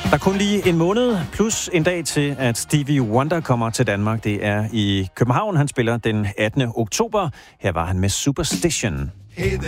Der er kun lige en måned plus en dag til, at Stevie Wonder kommer til Danmark. Det er i København. Han spiller den 18. oktober. Her var han med Superstition. Hey there.